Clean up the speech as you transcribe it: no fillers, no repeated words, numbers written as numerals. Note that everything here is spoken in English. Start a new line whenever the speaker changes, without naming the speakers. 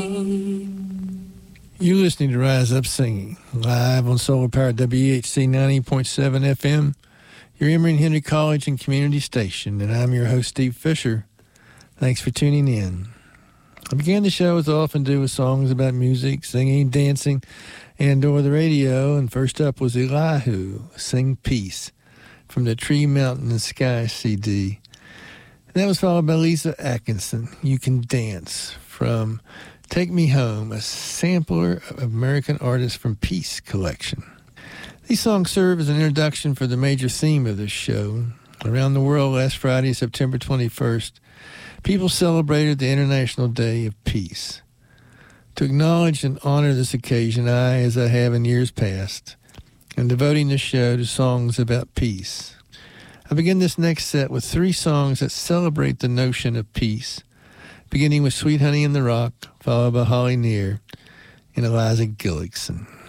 You're listening to Rise Up Singing, live on Solar Powered WHC 90.7 FM, your Emory and Henry College and community station, and I'm your host, Steve Fisher. Thanks for tuning in. I began the show, as I often do, with songs about music, singing, dancing, and/or the radio, and first up was Elihu, Sing Peace, from the Tree, Mountain, and Sky CD. And that was followed by Lisa Atkinson, You Can Dance, from Take Me Home, a sampler of American artists from Peace collection. These songs serve as an introduction for the major theme of this show. Around the world last Friday, September 21st, people celebrated the International Day of Peace. To acknowledge and honor this occasion, I, as I have in years past, am devoting this show to songs about peace. I begin this next set with 3 songs that celebrate the notion of peace, beginning with Sweet Honey in the Rock, followed by Holly Near and Eliza Gillickson.